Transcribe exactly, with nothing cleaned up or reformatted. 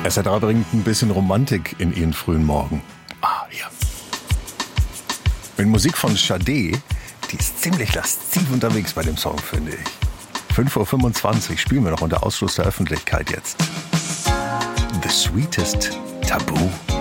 S R drei bringt ein bisschen Romantik in ihren frühen Morgen. Ah, ja. Mit Musik von Sade, die ist ziemlich lasziv unterwegs bei dem Song, finde ich. fünf Uhr fünfundzwanzig spielen wir noch unter Ausschluss der Öffentlichkeit jetzt. The Sweetest Taboo.